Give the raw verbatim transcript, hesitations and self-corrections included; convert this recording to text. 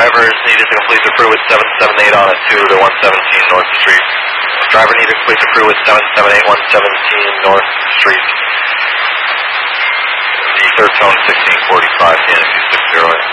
Driver is needed to complete the crew with seven seven eight on at two to one seventeen North Street. Driver needed to complete the crew with seven seven eight, one seventeen North Street. The third tone sixteen forty-five, Yankee six zero eight.